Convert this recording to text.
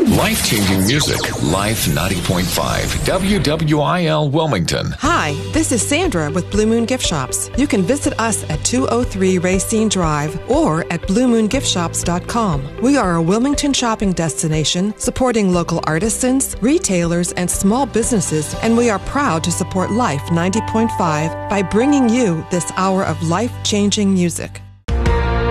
Life-changing music. Life 90.5. WWIL Wilmington. Hi, this is Sandra with Blue Moon Gift Shops. You can visit us at 203 Racine Drive or at bluemoongiftshops.com. We are a Wilmington shopping destination supporting local artisans, retailers, and small businesses, and we are proud to support Life 90.5 by bringing you this hour of life-changing music.